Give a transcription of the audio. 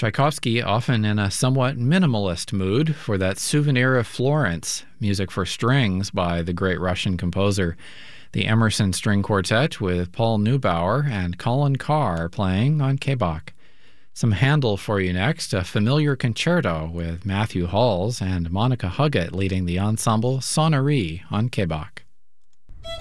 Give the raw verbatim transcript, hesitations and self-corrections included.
Tchaikovsky often in a somewhat minimalist mood for that Souvenir of Florence, music for strings by the great Russian composer. The Emerson String Quartet with Paul Neubauer and Colin Carr playing on K-Bach. Some Handel for you next, a familiar concerto with Matthew Halls and Monica Huggett leading the ensemble Sonnerie on K-Bach.